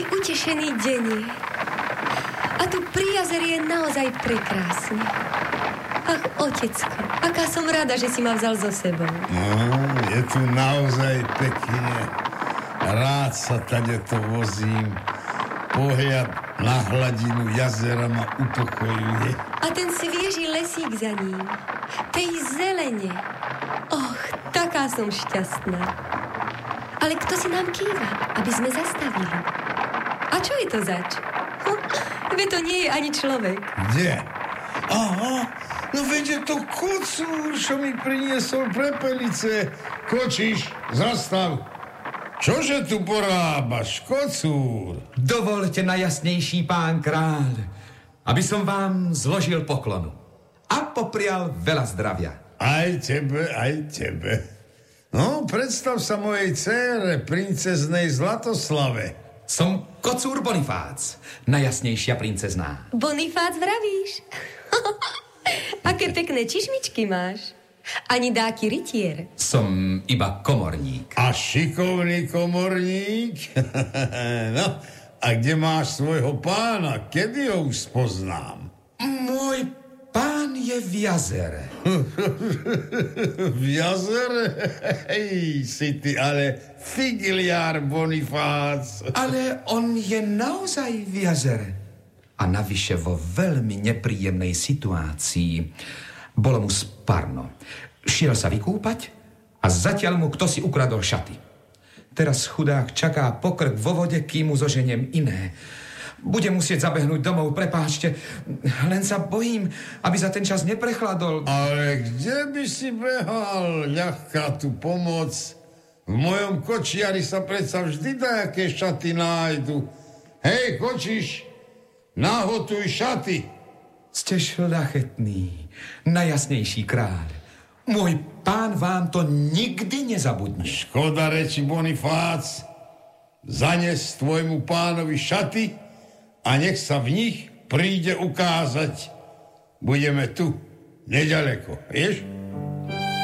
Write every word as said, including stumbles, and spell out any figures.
Aký utešený deň je. A tu pri jazeri je naozaj prekrásne. Ach, otecko, aká som rada, že si ma vzal so sebou. No, je tu naozaj pekne. Rád sa tade to vozím. Pohľad na hladinu jazera ma upokojuje. A ten svieži lesík za ním. Tej zelene. Och, taká som šťastná. Ale kto si nám kýva, aby sme zastavili? A čo je to zač? Veď to nie je ani človek. Kde? Aha, no veď je to kocúr, čo mi priniesol prepelice. Kočiš, zastav. Čože tu porábaš, kocúr? Dovolte, najjasnejší pán kráľ, aby som vám zložil poklonu a poprial veľa zdravia. Aj tebe, aj tebe. No, predstav sa mojej dcére, princeznej Zlatoslave. Som kocúr Bonifác, najjasnejšia princezná. Bonifác vravíš? Aké pekné čišmičky máš. Ani dáky rytier. Som iba komorník. A šikovný komorník? No, a kde máš svojho pána? Kedy ho už spoznám? Môj pán je v jazere. V jazere? Hej, si ty ale figiliár, Bonifác. Ale on je naozaj v jazere. A navyše vo veľmi nepríjemnej situácii. Bolo mu spárno. Šiel sa vykúpať a zatiaľ mu kto si ukradol šaty. Teraz chudák čaká pokrk vo vode, kým mu zoženiem iné. Budem musieť zabehnúť domov, prepáčte. Len sa bojím, aby za ten čas neprechladol. Ale kde by si behal? Ľahká tu pomoc. V mojom kočiari sa predsa vždy dajaké šaty nájdu. Hej, kočiš, nahotuj šaty. Ste šľachetný, najjasnejší kráľ. Môj pán vám to nikdy nezabudne. Škoda reči, Bonifác. Zanes tvojmu pánovi šaty a nech sa v nich príde ukázať. Budeme tu, nedaleko, vieš?